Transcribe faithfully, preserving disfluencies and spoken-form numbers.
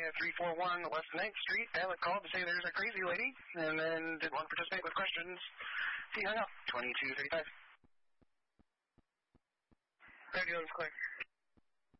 at three forty-one West ninth Street. Alec called to say there's a crazy lady, and then didn't want to participate with questions. He hung up. twenty-two thirty-five. Radio is clear.